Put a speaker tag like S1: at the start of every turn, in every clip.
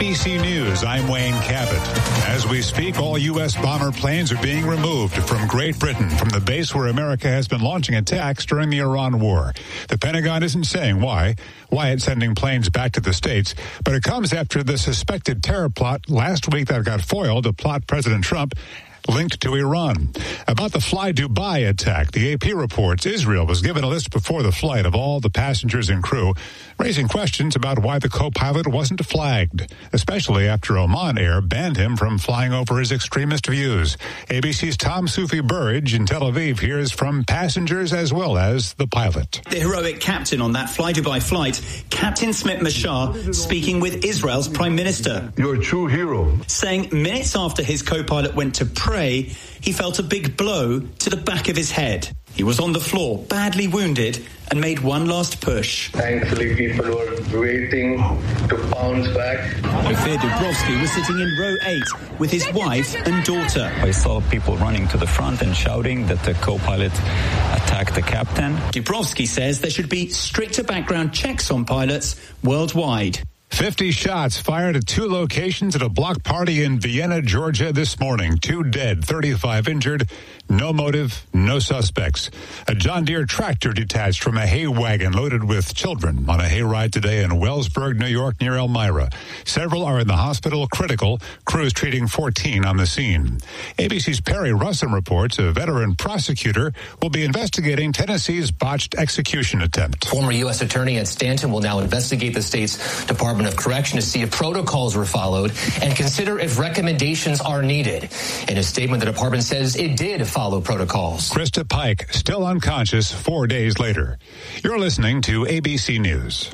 S1: ABC News, I'm Wayne Cabot. As we speak, all U.S. bomber planes are being removed from Great Britain, from the base where America has been launching attacks during the Iran war. The Pentagon isn't saying why it's sending planes back to the States, but it comes after the suspected terror plot last week that got foiled to plot President Trump linked to Iran. About the Fly Dubai attack, the AP reports Israel was given a list before the flight of all the passengers and crew, raising questions about why the co-pilot wasn't flagged, especially after Oman Air banned him from flying over his extremist views. ABC's Tom Sufi Burridge in Tel Aviv hears from passengers as well as the pilot.
S2: The heroic captain on that Fly Dubai flight, Captain Smit Mashar, speaking with Israel's Prime Minister.
S3: You're a true hero.
S2: Saying minutes after his co-pilot went to pray, he felt a big blow to the back of his head. He was on the floor, badly wounded, and made one last push.
S3: Thankfully, people were waiting to bounce back.
S2: Ophir Dubrovsky was sitting in row 8 with his wife and daughter.
S4: I saw people running to the front and shouting that the co-pilot attacked the captain.
S2: Dubrovsky says there should be stricter background checks on pilots worldwide.
S1: 50 shots fired at 2 locations at a block party in Vienna, Georgia this morning. 2 dead, 35 injured. No motive, no suspects. A John Deere tractor detached from a hay wagon loaded with children on a hayride today in Wellsburg, New York, near Elmira. Several are in the hospital, critical. Crews treating 14 on the scene. ABC's Perry Russum reports a veteran prosecutor will be investigating Tennessee's botched execution attempt.
S5: Former U.S. Attorney Ed Stanton will now investigate the state's Department of Correction to see if protocols were followed and consider if recommendations are needed. In a statement, the department says it did follow protocols.
S1: Krista Pike, still unconscious 4 days later. You're listening to ABC News.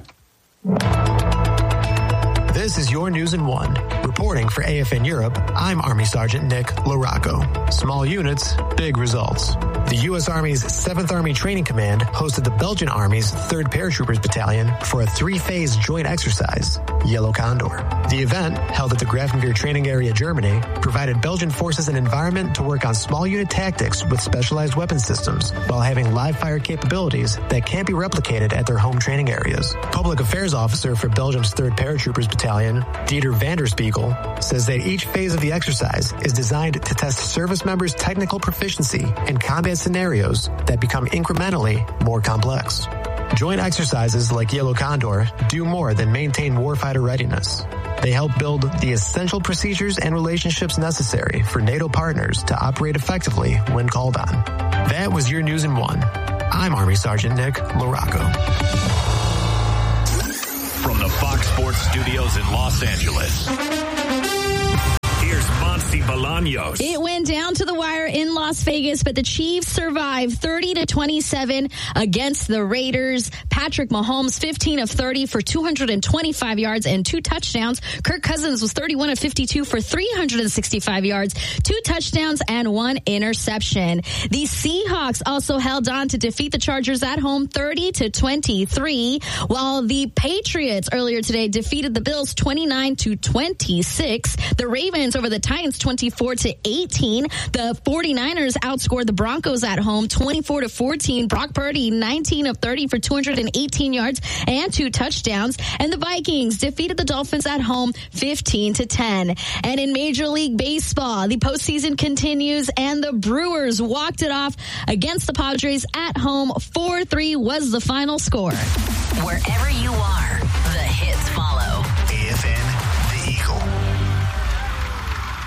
S6: This is your News in 1. Reporting for AFN Europe, I'm Army Sergeant Nick LaRocco. Small units, big results. The U.S. Army's 7th Army Training Command hosted the Belgian Army's 3rd Paratroopers Battalion for a 3-phase joint exercise, Yellow Condor. The event, held at the Grafenwehr Training Area, Germany, provided Belgian forces an environment to work on small unit tactics with specialized weapon systems while having live-fire capabilities that can't be replicated at their home training areas. Public Affairs Officer for Belgium's 3rd Paratroopers Battalion, Dieter van der Spiegel, says that each phase of the exercise is designed to test service members' technical proficiency in combat scenarios that become incrementally more complex. Joint exercises like Yellow Condor do more than maintain warfighter readiness. They help build the essential procedures and relationships necessary for NATO partners to operate effectively when called on. That was your News in 1. I'm Army Sergeant Nick LaRocco.
S7: From the Fox Sports Studios in Los Angeles, here's Monty Bolaños.
S8: It went down to the wire in Las Vegas, but the Chiefs survived 30-27 against the Raiders. Patrick Mahomes, 15 of 30 for 225 yards and 2 touchdowns. Kirk Cousins was 31 of 52 for 365 yards, 2 touchdowns, and 1 interception. The Seahawks also held on to defeat the Chargers at home 30-23, while the Patriots earlier today defeated the Bills 29-26. The Ravens over the Titans 24-18. The 49ers outscored the Broncos at home 24-14. Brock Purdy 19 of 30 for 218 yards and 2 touchdowns. And the Vikings defeated the Dolphins at home 15-10. And in Major League Baseball, the postseason continues and the Brewers walked it off against the Padres at home. 4-3 was the final score.
S9: Wherever you are, the hits